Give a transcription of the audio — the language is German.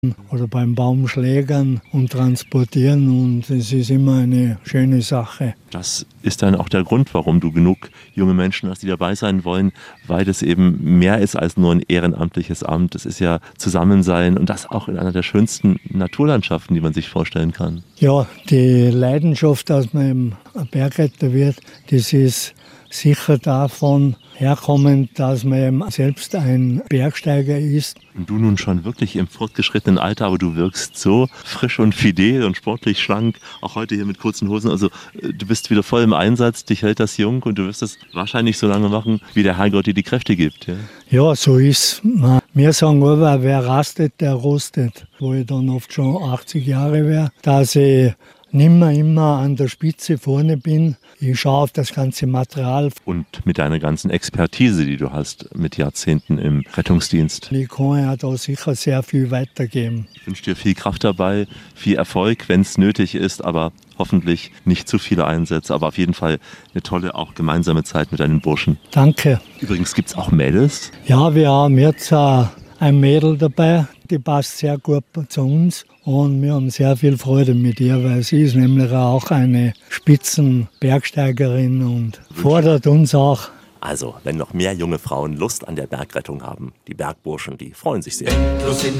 oder beim Baumschlägern und transportieren, und es ist immer eine schöne Sache. Das ist dann auch der Grund, warum du genug junge Menschen hast, die dabei sein wollen, weil es eben mehr ist als nur ein ehrenamtliches Amt. Es ist ja Zusammensein, und das auch in einer der schönsten Naturlandschaften, die man sich vorstellen kann. Ja, die Leidenschaft, dass man eben ein Bergretter wird, das ist sicher davon herkommend, dass man eben selbst ein Bergsteiger ist. Und du nun schon wirklich im fortgeschrittenen Alter, aber du wirkst so frisch und fidel und sportlich schlank, auch heute hier mit kurzen Hosen. Also du bist wieder voll im Einsatz, dich hält das jung, und du wirst es wahrscheinlich so lange machen, wie der Herrgott dir die Kräfte gibt. Ja, ja, so ist es. Wir sagen aber, wer rastet, der rostet. Wo ich dann oft schon 80 Jahre wäre, dass ich nimmer immer an der Spitze vorne bin. Ich schaue auf das ganze Material. Und mit deiner ganzen Expertise, die du hast, mit Jahrzehnten im Rettungsdienst. Ich kann ja da sicher sehr viel weitergeben. Ich wünsche dir viel Kraft dabei, viel Erfolg, wenn es nötig ist, aber hoffentlich nicht zu viele Einsätze. Aber auf jeden Fall eine tolle, auch gemeinsame Zeit mit deinen Burschen. Danke. Übrigens, gibt es auch Mädels? Ja, wir haben jetzt ein Mädel dabei, die passt sehr gut zu uns. Und wir haben sehr viel Freude mit ihr, weil sie ist nämlich auch eine Spitzenbergsteigerin und fordert uns auch. Also, wenn noch mehr junge Frauen Lust an der Bergrettung haben, die Bergburschen, die freuen sich sehr.